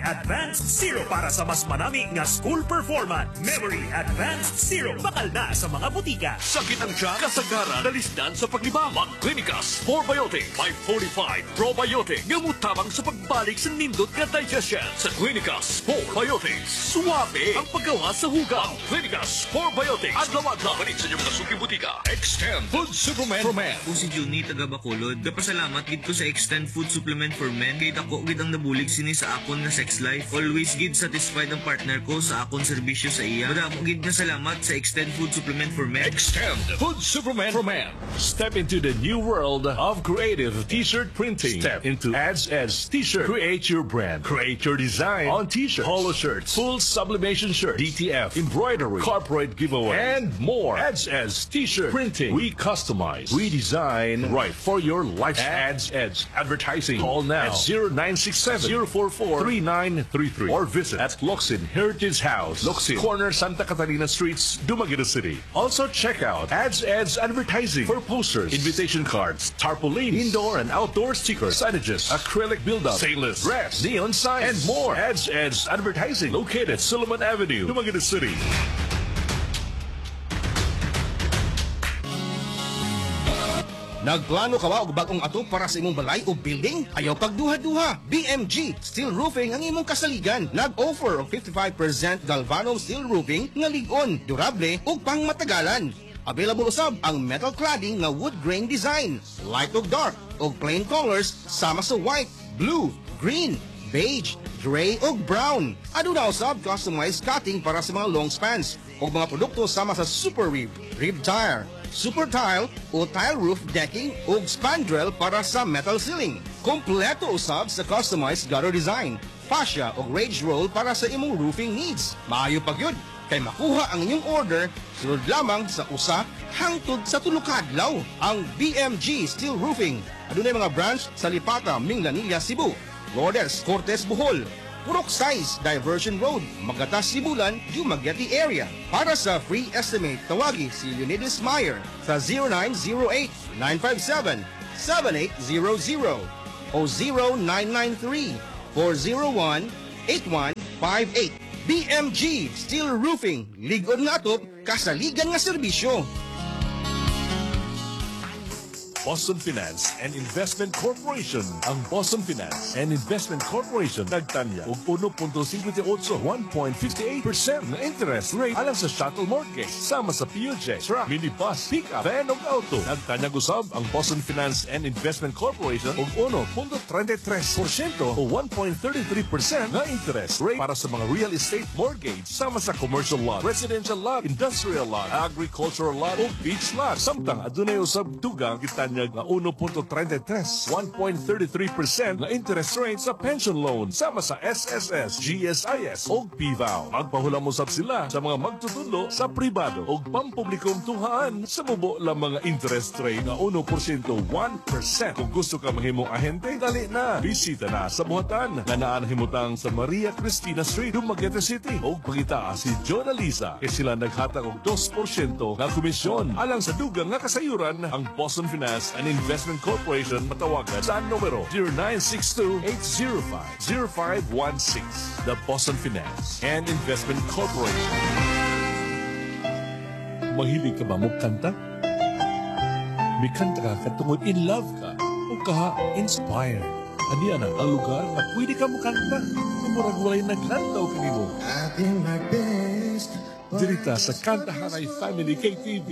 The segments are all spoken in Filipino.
Advanced Zero para sa mas manami nga school performance. Memory Advanced Zero. Bakal na sa mga butika. Sakit ang tiyan, kasagaran, dalisdan sa paglibang. Mag-Clinicas 4Biotic 545 Probiotic. Gamutabang sa pagbalik sa nindot nga digestion. Sa Clinicas 4Biotic. Suwabe ang paggawa sa hugaw. Clinicas 4Biotic. Adlaw-adlaw. Panit sa inyong nasuking butika. Extend Food Supplement for Men. Kung si Juni taga Bacolod, kapasalamat gid ko sa Extend Food Supplement for Men. Kay dako gid ang nabulig sini sa akon nga sex life. Always gid satisfied ang partner ko sa akon serbisyo sa iya. Madamo gid nga salamat sa Extend Food Supplement for Men. Extend Food Supplement for Men. Step into the new world of creative t-shirt printing. Step into Ads T-shirt. Create your brand. Create your design on t-shirts, polo shirts, full sublimation shirt, DTF, embroidery, corporate giveaway, and more. Ads T-shirt printing. We customize, we design right for your lifestyle. Ads Advertising. Call now at 0967-044-3933 or visit at Locsin Heritage House, Locsin, corner Santa Catalina Streets, Dumaguete City. Also check out Ads Advertising for posters, invitation cards, tarpaulins, indoor and outdoor stickers, signages, acrylic build-up, stainless, brass, neon signs, and more. Ads Advertising located at Solomon Avenue, Dumaguete City. Nagplano ka ba og bagong ato para sa imong balay o building? Ayaw pagduha-duha. BMG Steel Roofing ang imong kasaligan. Nag-offer og 55% galvanum steel roofing nga lig-on, durable ug pangmatagalan. Available usab ang metal cladding nga wood grain design, light ug dark ug plain colors sama sa white, blue, green, beige, gray ug brown. Aduna usab customized cutting para sa mga long spans ug mga produkto sama sa Super Rib, Rib Tire, Super Tile o tile roof decking ug spandrel para sa metal ceiling. Kompleto usab sa customized gutter design, fascia ug rage roll para sa imong roofing needs. Maayo pa gyud kay makuha ang inyong order sulod lamang sa usa hangtod sa tulo ka adlaw. Ang BMG Steel Roofing adunay mga branch sa Lipata, Minglanilla, Cebu, Lourdes, Cortes, Bohol, Purok Size, Diversion Road, Magatas, Sibulan, Dumaguete area. Para sa free estimate, tawagi si Leonidas Meyer sa 0908-957-7800 o 0993-401-8158. BMG Steel Roofing, ligon nga atop, kasaligan nga serbisyo. Boston Finance and Investment Corporation. Ang Boston Finance and Investment Corporation nagtanya og 1.58 1.58% na interest rate alang sa shuttle mortgage sama sa PUJ, truck, minibus, pickup, van ug auto. Nagtanya gusab ang Boston Finance and Investment Corporation og 1.33% o 1.33% na interest rate para sa mga real estate mortgage sama sa commercial lot, residential lot, industrial lot, agricultural lot ug beach lot. Samtang adunay usab dugang kita nga 1.33, 1.33% na interest rate sa pension loan sama sa SSS, GSIS o PVAL. Magpahulam usab sila sa mga magtutulo sa pribado o pampublikong tuhaan sa mubo lang mga interest rate na 1%, 1%. Kung gusto ka mahimong ahente, dali na. Bisita na sa buhatan na naan himutang sa Maria Cristina Street, Dumaguete City. O pagita si Jonah Lisa kay sila naghatag og 2% na komisyon alang sa dugang nga kasayuran ang Boston Finance and Investment Corporation. Matawagan sa numero 0962-805-0516. The Boston Finance and Investment Corporation. Mahilig ka ba magkanta? May kanta ka katungod in love ka o ka-inspired. Aniyan ang lugar na pwede ka magkanta. Murag walay naglantaw kanimo. Dirita sa Kantahanay Family KTV.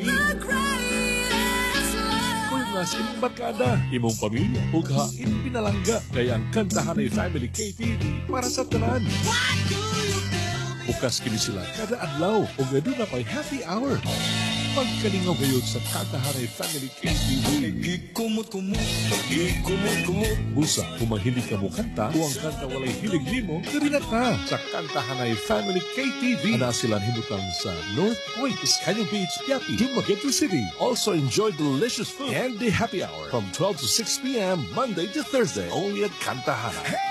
Sa inyong barkada, imong pamilya, ug hain pinalangga kaya ang Kantahanay Family KTV para sa tanan. Bukas kini sila kada adlaw ug aduna pay happy hour. Pagkalingaw gayud sa Kantahanay Family KTV. Ikumot-kumot. Busa, kung mahilig ka mo kanta o ang kanta walay hilig nimo, diri na ka sa Kantahanay Family KTV. Ana sila himutang sa North Point, Iscaño Beach, Piati, Dumaguete City. Also enjoy delicious food and the happy hour from 12 to 6 p.m. Monday to Thursday only at Kantahanay.